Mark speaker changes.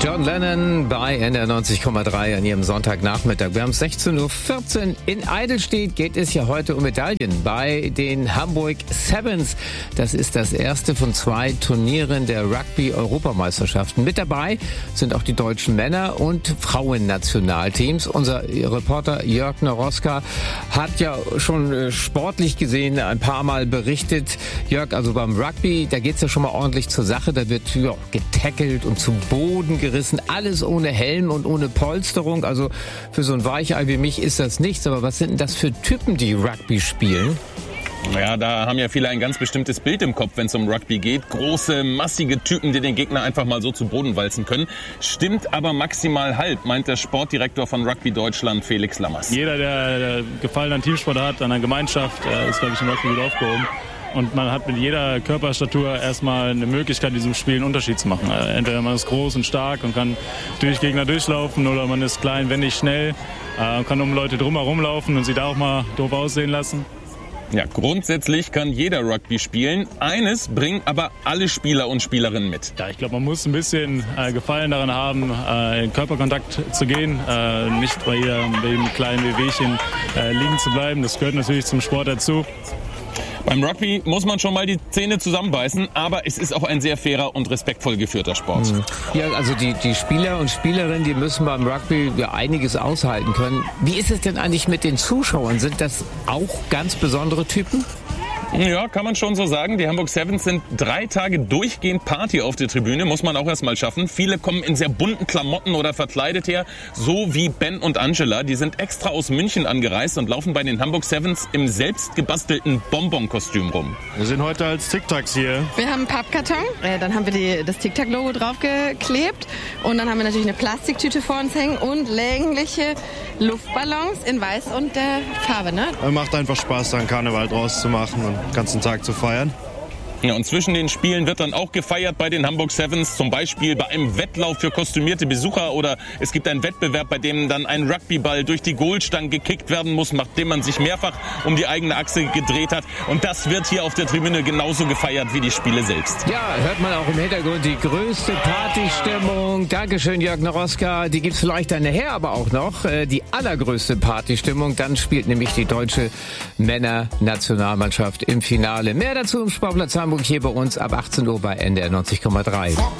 Speaker 1: John Lennon bei NDR 90,3 an Ihrem Sonntagnachmittag. Wir haben 16:14 Uhr. In Eidelstedt geht es ja heute um Medaillen bei den Hamburg Sevens. Das ist das erste von 2 Turnieren der Rugby-Europameisterschaften. Mit dabei sind auch die deutschen Männer- und Frauennationalteams. Unser Reporter Jörg Noroska hat ja schon sportlich gesehen ein paar Mal berichtet. Jörg, also beim Rugby, da geht's ja schon mal ordentlich zur Sache. Da wird getackelt und zu Boden gerissen. Alles ohne Helm und ohne Polsterung. Also für so ein Weichei wie mich ist das nichts. Aber was sind denn das für Typen, die Rugby spielen?
Speaker 2: Ja, da haben ja viele ein ganz bestimmtes Bild im Kopf, wenn es um Rugby geht. Große, massige Typen, die den Gegner einfach mal so zu Boden walzen können. Stimmt aber maximal halb, meint der Sportdirektor von Rugby Deutschland, Felix Lammers.
Speaker 3: Jeder, der Gefallen an Teamsport hat, an einer Gemeinschaft, ist, glaube ich, im Rugby gut aufgehoben. Und man hat mit jeder Körperstatur erstmal eine Möglichkeit, in diesem Spiel einen Unterschied zu machen. Entweder man ist groß und stark und kann durch Gegner durchlaufen, oder man ist klein, wendig, schnell, kann um Leute drumherum laufen und sie da auch mal doof aussehen lassen.
Speaker 2: Ja, grundsätzlich kann jeder Rugby spielen. Eines bringen aber alle Spieler und Spielerinnen mit.
Speaker 3: Ja, ich glaube, man muss ein bisschen Gefallen daran haben, in Körperkontakt zu gehen, nicht bei jedem kleinen Wehwehchen liegen zu bleiben. Das gehört natürlich zum Sport dazu.
Speaker 2: Beim Rugby muss man schon mal die Zähne zusammenbeißen, aber es ist auch ein sehr fairer und respektvoll geführter Sport.
Speaker 1: Ja, also die Spieler und Spielerinnen, die müssen beim Rugby ja einiges aushalten können. Wie ist es denn eigentlich mit den Zuschauern? Sind das auch ganz besondere Typen?
Speaker 2: Ja, kann man schon so sagen. Die Hamburg Sevens sind 3 Tage durchgehend Party auf der Tribüne, muss man auch erst mal schaffen. Viele kommen in sehr bunten Klamotten oder verkleidet her, so wie Ben und Angela. Die sind extra aus München angereist und laufen bei den Hamburg Sevens im selbst gebastelten Bonbon-Kostüm rum.
Speaker 3: Wir sind heute als Tic-Tacs hier.
Speaker 4: Wir haben einen Pappkarton, dann haben wir das Tic-Tac-Logo draufgeklebt und dann haben wir natürlich eine Plastiktüte vor uns hängen und längliche Luftballons in Weiß und der Farbe, ne?
Speaker 3: Macht einfach Spaß, dann Karneval draus zu machen und den ganzen Tag zu feiern.
Speaker 2: Ja, und zwischen den Spielen wird dann auch gefeiert bei den Hamburg Sevens, zum Beispiel bei einem Wettlauf für kostümierte Besucher, oder es gibt einen Wettbewerb, bei dem dann ein Rugbyball durch die Goalstange gekickt werden muss, nachdem man sich mehrfach um die eigene Achse gedreht hat. Und das wird hier auf der Tribüne genauso gefeiert wie die Spiele selbst.
Speaker 1: Ja, hört man auch im Hintergrund die größte Partystimmung. Dankeschön, Jörg Noroska. Die gibt's vielleicht dann nachher aber auch noch. Die allergrößte Partystimmung. Dann spielt nämlich die deutsche Männernationalmannschaft im Finale. Mehr dazu im Sportplatz Hamburg hier bei uns ab 18 Uhr bei NDR 90,3.